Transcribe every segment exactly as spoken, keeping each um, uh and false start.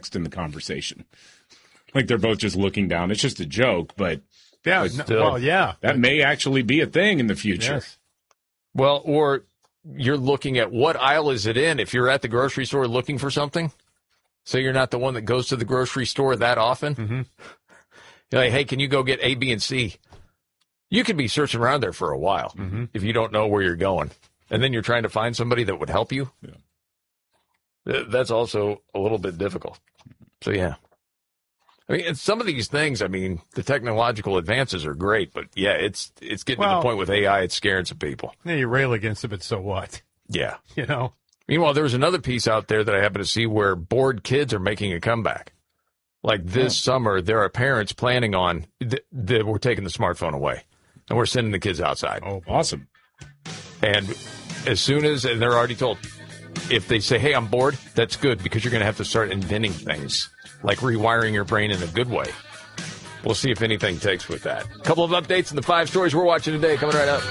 text in the conversation. Like they're both just looking down. It's just a joke, but yeah, but no, still, well, yeah, that may actually be a thing in the future. Yes. Well, or you're looking at what aisle is it in if you're at the grocery store looking for something. So you're not the one that goes to the grocery store that often. Mm-hmm. You're like, hey, can you go get A, B, and C? You could be searching around there for a while mm-hmm. if you don't know where you're going. And then you're trying to find somebody that would help you. Yeah. That's also a little bit difficult. So, yeah. I mean, and some of these things, I mean, the technological advances are great, but, yeah, it's it's getting well, to the point with A I, it's scaring some people. Yeah, you rail against it, but so what? Yeah. You know? Meanwhile, there's another piece out there that I happen to see where bored kids are making a comeback. Like this yeah. summer, there are parents planning on th- that we're taking the smartphone away, and we're sending the kids outside. Oh, awesome. And as soon as, and they're already told, if they say, hey, I'm bored, that's good, because you're going to have to start inventing things, like rewiring your brain in a good way. We'll see if anything takes with that. A couple of updates in the five stories we're watching today, coming right up.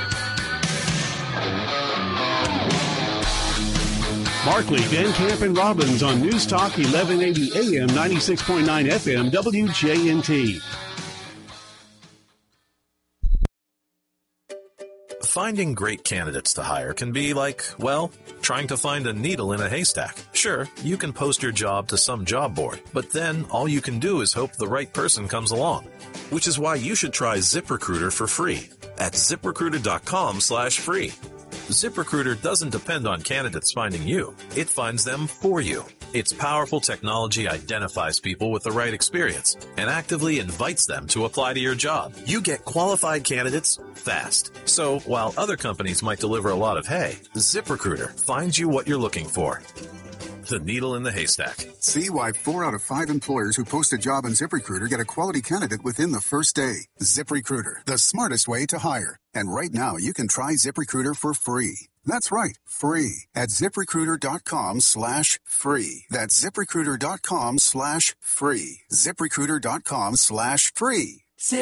Barkley, Van Camp, and Robbins on News Talk eleven eighty A M, ninety-six point nine F M, W J N T. Finding great candidates to hire can be like, well, trying to find a needle in a haystack. Sure, you can post your job to some job board, but then all you can do is hope the right person comes along. Which is why you should try ZipRecruiter for free at ZipRecruiter.com slash free. ZipRecruiter doesn't depend on candidates finding you. It finds them for you. Its powerful technology identifies people with the right experience and actively invites them to apply to your job. You get qualified candidates fast. So while other companies might deliver a lot of hay, ZipRecruiter finds you what you're looking for. The needle in the haystack. See why four out of five employers who post a job on ZipRecruiter get a quality candidate within the first day. ZipRecruiter, the smartest way to hire. And right now, you can try ZipRecruiter for free. That's right, free at ZipRecruiter.com slash free. That's ZipRecruiter.com slash free. ZipRecruiter.com slash free.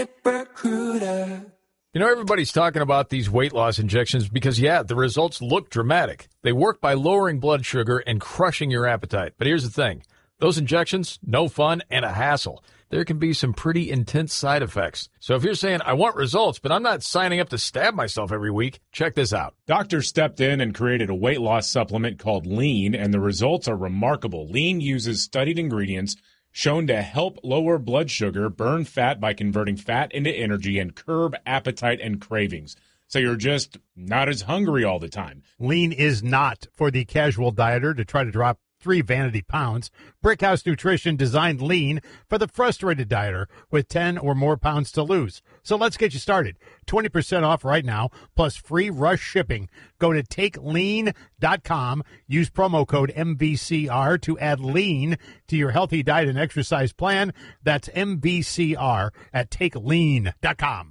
ZipRecruiter. You know, everybody's talking about these weight loss injections because, yeah, the results look dramatic. They work by lowering blood sugar and crushing your appetite. But here's the thing. Those injections, no fun and a hassle. There can be some pretty intense side effects. So if you're saying, I want results, but I'm not signing up to stab myself every week, check this out. Doctors stepped in and created a weight loss supplement called Lean, and the results are remarkable. Lean uses studied ingredients shown to help lower blood sugar, burn fat by converting fat into energy, and curb appetite and cravings. So you're just not as hungry all the time. Lean is not for the casual dieter to try to drop three vanity pounds. Brickhouse Nutrition designed Lean for the frustrated dieter with ten or more pounds to lose. So let's get you started. twenty percent off right now, plus free rush shipping. Go to take lean dot com. Use promo code M V C R to add Lean to your healthy diet and exercise plan. That's M V C R at take lean dot com.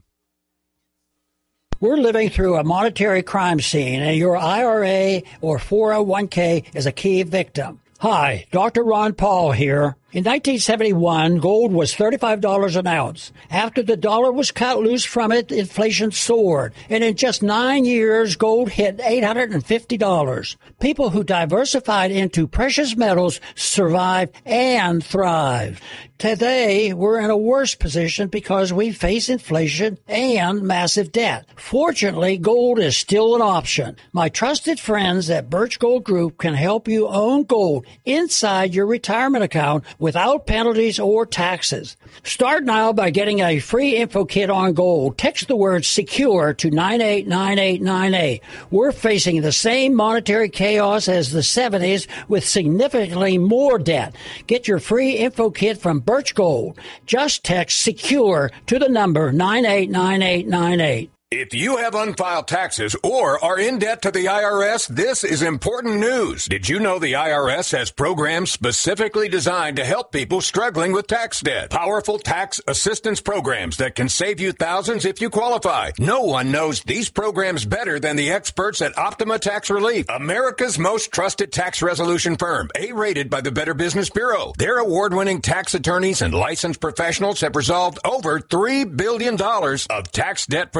We're living through a monetary crime scene, and your I R A or four oh one k is a key victim. Hi, Doctor Ron Paul here. In nineteen seventy-one, gold was thirty-five dollars an ounce. After the dollar was cut loose from it, inflation soared. And in just nine years, gold hit eight hundred fifty dollars. People who diversified into precious metals survived and thrived. Today, we're in a worse position because we face inflation and massive debt. Fortunately, gold is still an option. My trusted friends at Birch Gold Group can help you own gold inside your retirement account without penalties or taxes. Start now by getting a free info kit on gold. Text the word SECURE to nine eight nine eight nine eight. We're facing the same monetary chaos as the seventies with significantly more debt. Get your free info kit from Birch Gold. Just text SECURE to the number nine eight nine eight nine eight. If you have unfiled taxes or are in debt to the I R S, this is important news. Did you know the I R S has programs specifically designed to help people struggling with tax debt? Powerful tax assistance programs that can save you thousands if you qualify. No one knows these programs better than the experts at Optima Tax Relief, America's most trusted tax resolution firm, A-rated by the Better Business Bureau. Their award-winning tax attorneys and licensed professionals have resolved over three billion dollars of tax debt for their clients.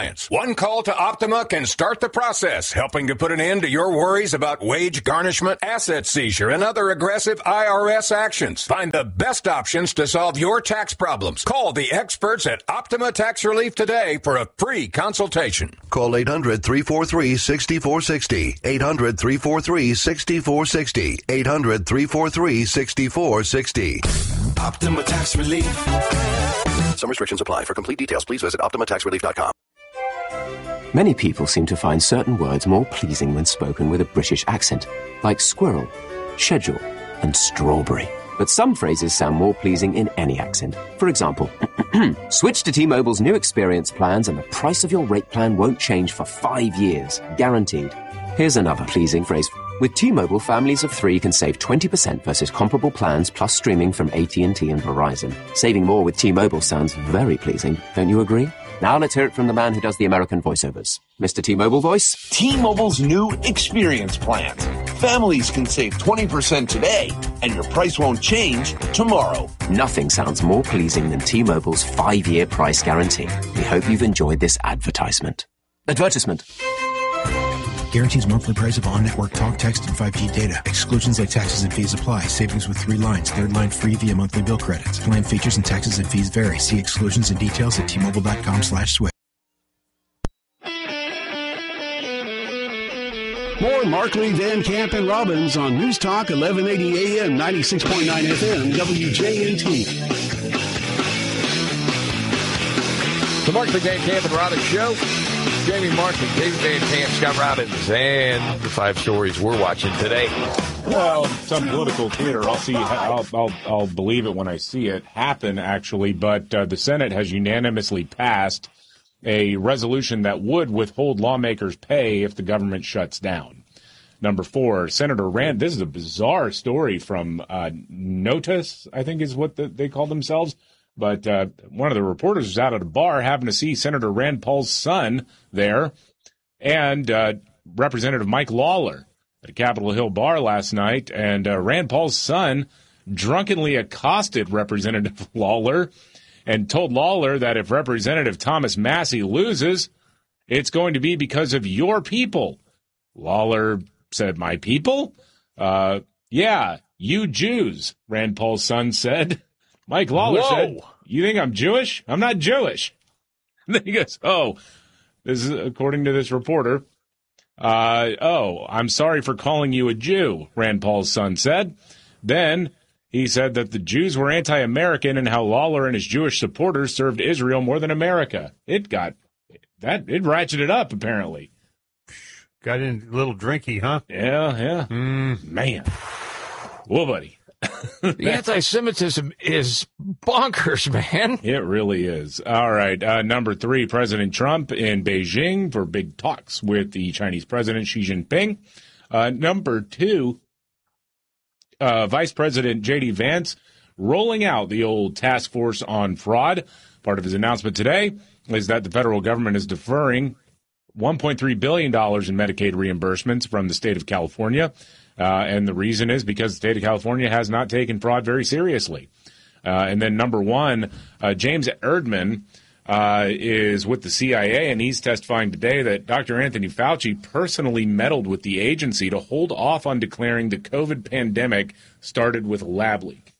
compliance. One call to Optima can start the process, helping to put an end to your worries about wage garnishment, asset seizure, and other aggressive I R S actions. Find the best options to solve your tax problems. Call the experts at Optima Tax Relief today for a free consultation. Call eight hundred, three four three, six four six zero. eight hundred, three four three, six four six zero. eight hundred, three four three, six four six zero. Optima Tax Relief. Some restrictions apply. For complete details, please visit optima tax relief dot com. Many people seem to find certain words more pleasing when spoken with a British accent, like squirrel, schedule, and strawberry. But some phrases sound more pleasing in any accent. For example, switch to T-Mobile's new experience plans and the price of your rate plan won't change for five years, guaranteed. Here's another pleasing phrase. With T-Mobile, families of three can save twenty percent versus comparable plans plus streaming from A T and T and Verizon. Saving more with T-Mobile sounds very pleasing, don't you agree? Now let's hear it from the man who does the American voiceovers. Mister T-Mobile voice. T-Mobile's new experience plans. Families can save twenty percent today, and your price won't change tomorrow. Nothing sounds more pleasing than T-Mobile's five-year price guarantee. We hope you've enjoyed this advertisement. Advertisement. Guarantees monthly price of on-network talk, text, and five G data. Exclusions like taxes and fees apply. Savings with three lines. Third line free via monthly bill credits. Plan features and taxes and fees vary. See exclusions and details at T-Mobile.com slash switch. More Markley, Van Camp, and Robbins on News Talk eleven eighty A M, ninety-six point nine F M, W J N T. The Markley, Van Camp, and Robbins Show. Jamie Markley, David Van Camp, Scott Robbins, and the five stories we're watching today. Well, some political theater. I'll see. I'll, I'll, I'll believe it when I see it happen, actually. But uh, the Senate has unanimously passed a resolution that would withhold lawmakers' pay if the government shuts down. Number four, Senator Rand. This is a bizarre story from uh, Notice, I think is what the, they call themselves. But uh, one of the reporters was out at a bar having to see Senator Rand Paul's son there and uh, Representative Mike Lawler at a Capitol Hill bar last night. And uh, Rand Paul's son drunkenly accosted Representative Lawler and told Lawler that if Representative Thomas Massie loses, it's going to be because of your people. Lawler said, my people? Uh, yeah, you Jews, Rand Paul's son said. Mike Lawler Whoa. said, you think I'm Jewish? I'm not Jewish. And then he goes, oh, this is according to this reporter. Uh, oh, I'm sorry for calling you a Jew, Rand Paul's son said. Then he said that the Jews were anti-American and how Lawler and his Jewish supporters served Israel more than America. It got that, it ratcheted up, apparently. Got in a little drinky, huh? Yeah, yeah. Mm. Man. Whoa, buddy. The anti-Semitism is bonkers, man. It really is. All right. Uh, number three, President Trump in Beijing for big talks with the Chinese President Xi Jinping. Uh, number two, uh, Vice President J D Vance rolling out the old task force on fraud. Part of his announcement today is that the federal government is deferring one point three billion dollars in Medicaid reimbursements from the state of California. Uh, and the reason is because the state of California has not taken fraud very seriously. Uh, and then number one, uh, James Erdman uh, is with the C I A, and he's testifying today that Doctor Anthony Fauci personally meddled with the agency to hold off on declaring the COVID pandemic started with a lab leak.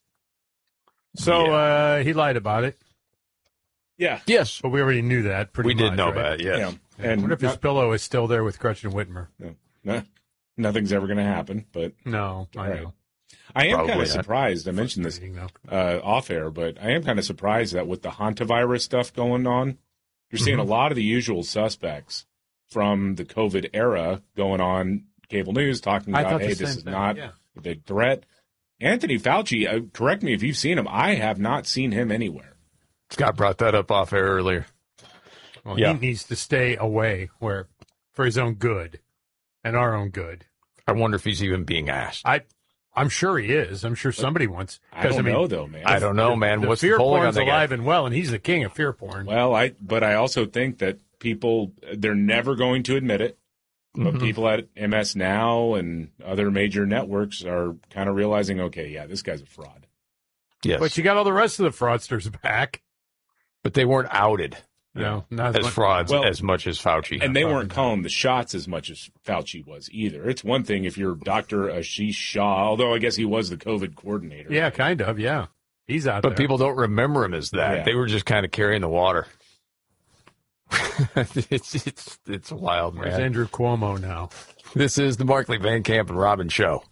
So yeah. uh, he lied about it. Yeah. Yes. But we already knew that pretty we much. We did know right? that, yes. Yeah. And I wonder if his not, pillow is still there with Gretchen Whitmer. No, no, nothing's ever going to happen, but. No, I right. know. I am Probably kind of not. surprised. I mentioned this uh, off air, but I am kind of surprised that with the hantavirus stuff going on, you're seeing Mm-hmm. a lot of the usual suspects from the COVID era going on cable news talking I about, thought the hey, same this is thing, not yeah. a big threat. Anthony Fauci, uh, correct me if you've seen him. I have not seen him anywhere. Scott brought that up off air earlier. Well, Yeah. he needs to stay away where for his own good and our own good. I wonder if he's even being asked. I, I'm sure he is. I'm sure somebody wants. I don't I mean, know, though, man. I don't know, man. The What's fear the polling on porn's the alive guy? and well, and he's the king of fear porn. Well, I but I also think that people, they're never going to admit it. But Mhm. people at M S Now and other major networks are kind of realizing, okay, yeah, this guy's a fraud. Yes, But you got all the rest of the fraudsters back. but they weren't outed. No, not as much. frauds Well, as much as Fauci. And they weren't calling the shots as much as Fauci was either. It's one thing if you're Doctor Ashish Shah, although I guess he was the COVID coordinator. Yeah, kind of, yeah. He's out but there. people don't remember him as that. Yeah. They were just kind of carrying the water. it's, it's, it's wild, man. Where's Andrew Cuomo now? This is the Markley, Van Camp, and Robin Show.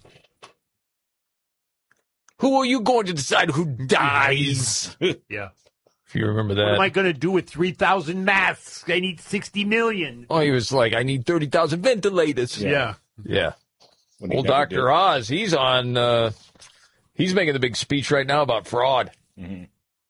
Who are you going to decide who dies? Yeah. If you remember that. What am I going to do with three thousand masks? I need sixty million. Oh, he was like, I need thirty thousand ventilators. Yeah. Yeah. When he Old never Doctor did. Oz, he's on, uh, he's making the big speech right now about fraud. Mhm.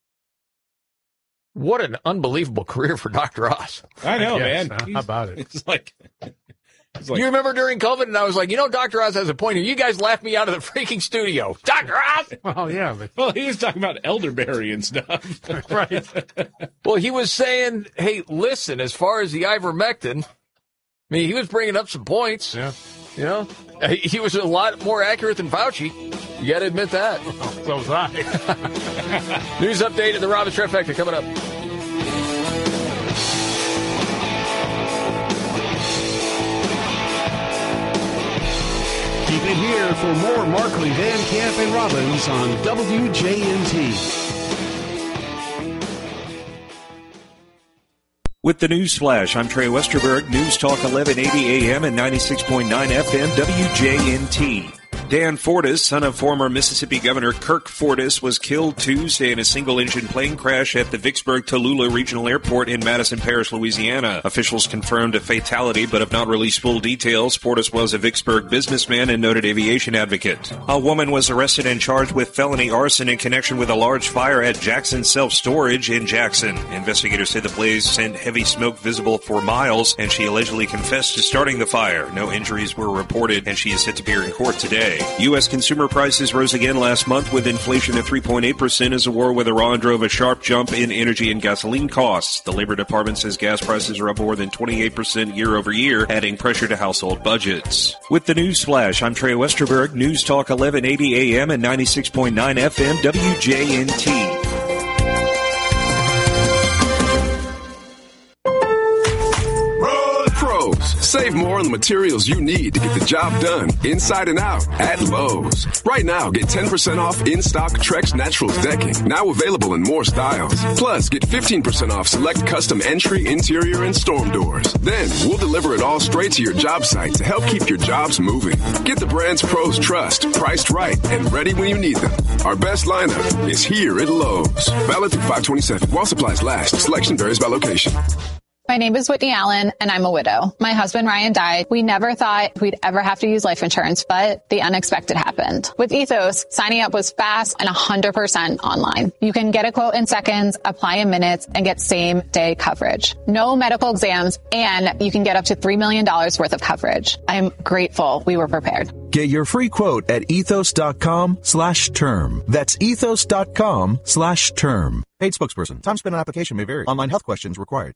What an unbelievable career for Doctor Oz. I know, Yes, man. how He's- about it? It's like, it's like You remember during COVID, and I was like, you know, Doctor Oz has a point here. You guys laughed me out of the freaking studio. Doctor Oz! Oh, yeah. But, well, he was talking about elderberry and stuff. right. Well, he was saying, hey, listen, as far as the ivermectin, I mean, he was bringing up some points. Yeah. You know, he, he was a lot more accurate than Fauci. You got to admit that. Oh, so was I. News update at the Robin Trifecta coming up. Keep it here for more Markley, Van Camp, and Robbins on W J N T. With the News Flash, I'm Trey Westerberg, News Talk eleven eighty A M and ninety-six point nine F M, W J N T. Dan Fortas, son of former Mississippi Governor Kirk Fortas, was killed Tuesday in a single-engine plane crash at the Vicksburg-Tallulah Regional Airport in Madison Parish, Louisiana. Officials confirmed a fatality but have not released full details. Fortas was a Vicksburg businessman and noted aviation advocate. A woman was arrested and charged with felony arson in connection with a large fire at Jackson Self-Storage in Jackson. Investigators say the blaze sent heavy smoke visible for miles, and she allegedly confessed to starting the fire. No injuries were reported, and she is set to appear in court today. U S consumer prices rose again last month with inflation at three point eight percent as the war with Iran drove a sharp jump in energy and gasoline costs. The Labor Department says gas prices are up more than twenty-eight percent year over year, adding pressure to household budgets. With the News Flash, I'm Trey Westerberg, News Talk eleven eighty A M and ninety-six point nine F M, W J N T. Save more on the materials you need to get the job done inside and out at Lowe's. Right now, get ten percent off in-stock Trex Naturals decking, now available in more styles. Plus, get fifteen percent off select custom entry, interior, and storm doors. Then, we'll deliver it all straight to your job site to help keep your jobs moving. Get the brands pros trust, priced right, and ready when you need them. Our best lineup is here at Lowe's. Valid through five twenty-seven. While supplies last, selection varies by location. My name is Whitney Allen, and I'm a widow. My husband, Ryan, died. We never thought we'd ever have to use life insurance, but the unexpected happened. With Ethos, signing up was fast and one hundred percent online. You can get a quote in seconds, apply in minutes, and get same-day coverage. No medical exams, and you can get up to three million dollars worth of coverage. I'm grateful we were prepared. Get your free quote at ethos.com slash term. That's ethos.com slash term. Paid spokesperson. Time spent on application may vary. Online health questions required.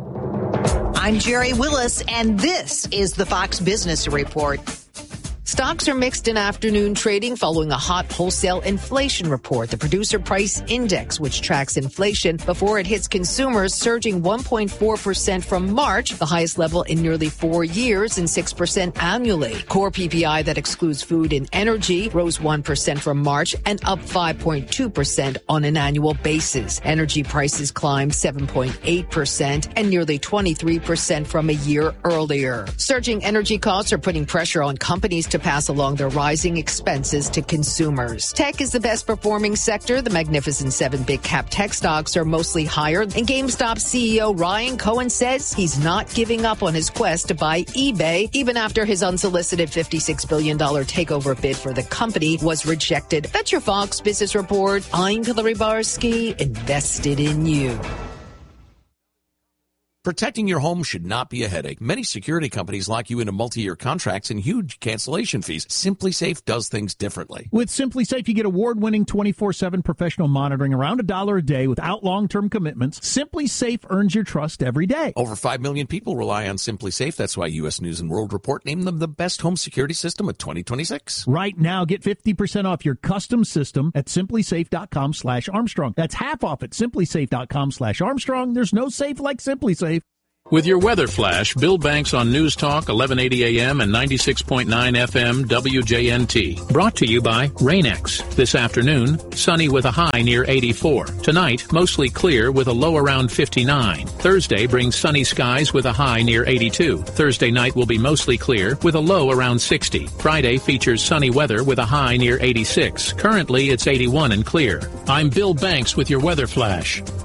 I'm Jerry Willis, and this is the Fox Business Report. Stocks are mixed in afternoon trading following a hot wholesale inflation report. The Producer Price Index, which tracks inflation before it hits consumers, surging one point four percent from March, the highest level in nearly four years, and six percent annually. Core P P I that excludes food and energy rose one percent from March and up five point two percent on an annual basis. Energy prices climbed seven point eight percent and nearly twenty-three percent from a year earlier. Surging energy costs are putting pressure on companies to pass along their rising expenses to consumers. Tech is the best performing sector. The Magnificent Seven big cap tech stocks are mostly higher. And GameStop C E O Ryan Cohen says he's not giving up on his quest to buy eBay, even after his unsolicited fifty-six billion dollars takeover bid for the company was rejected. That's your Fox Business Report. I'm Hillary Barsky, invested in you. Protecting your home should not be a headache. Many security companies lock you into multi-year contracts and huge cancellation fees. SimpliSafe does things differently. With SimpliSafe, you get award-winning twenty-four seven professional monitoring around a dollar a day without long-term commitments. SimpliSafe earns your trust every day. Over five million people rely on SimpliSafe. That's why U S News and World Report named them the best home security system of twenty twenty-six. Right now, get fifty percent off your custom system at simplysafe.com slash Armstrong. That's half off at simplysafe.com slash Armstrong. There's no safe like SimpliSafe. With your weather flash, Bill Banks on News Talk eleven eighty A M and ninety-six point nine F M W J N T. Brought to you by Rain-X. This afternoon, sunny with a high near eighty-four. Tonight, mostly clear with a low around fifty-nine. Thursday brings sunny skies with a high near eighty-two. Thursday night will be mostly clear with a low around sixty. Friday features sunny weather with a high near eighty-six. Currently, it's eighty-one and clear. I'm Bill Banks with your weather flash.